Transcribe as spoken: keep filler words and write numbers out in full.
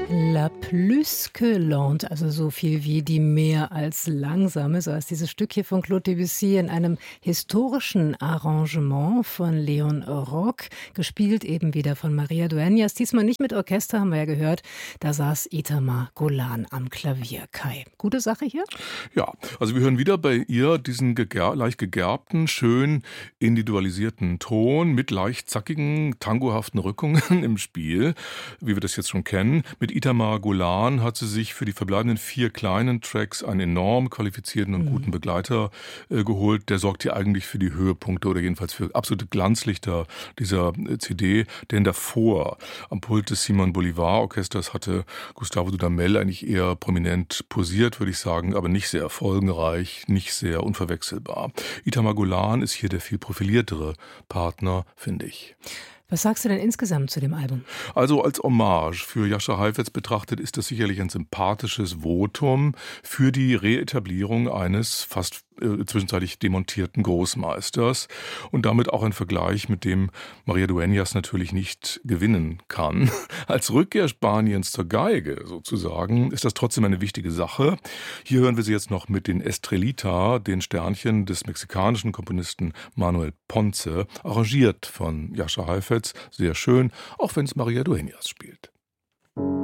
La plus que lente, also so viel wie die mehr als langsame, so heißt dieses Stück hier von Claude Debussy in einem historischen Arrangement von Léon Rock, gespielt eben wieder von Maria Dueñas, diesmal nicht mit Orchester, haben wir ja gehört, da saß Itamar Golan am Klavier. Kai, gute Sache hier? Ja, also wir hören wieder bei ihr diesen geger- leicht gegerbten, schön individualisierten Ton mit leicht zackigen, tangohaften Rückungen im Spiel, wie wir das jetzt schon kennen. Mit Itamar Golan hat sie sich für die verbleibenden vier kleinen Tracks einen enorm qualifizierten und guten Begleiter äh, geholt. Der sorgt hier eigentlich für die Höhepunkte oder jedenfalls für absolute Glanzlichter dieser äh, C D. Denn davor, am Pult des Simon Bolivar Orchesters, hatte Gustavo Dudamel eigentlich eher prominent posiert, würde ich sagen, aber nicht sehr folgenreich, nicht sehr unverwechselbar. Itamar Golan ist hier der viel profiliertere Partner, finde ich. Was sagst du denn insgesamt zu dem Album? Also als Hommage für Jascha Heifetz betrachtet ist das sicherlich ein sympathisches Votum für die Reetablierung eines fast äh, zwischenzeitlich demontierten Großmeisters und damit auch ein Vergleich, mit dem Maria Dueñas natürlich nicht gewinnen kann. Als Rückkehr Spaniens zur Geige sozusagen ist das trotzdem eine wichtige Sache. Hier hören wir sie jetzt noch mit den Estrelita, den Sternchen des mexikanischen Komponisten Manuel Ponce, arrangiert von Jascha Heifetz. Sehr schön, auch wenn es Maria Dueñas spielt.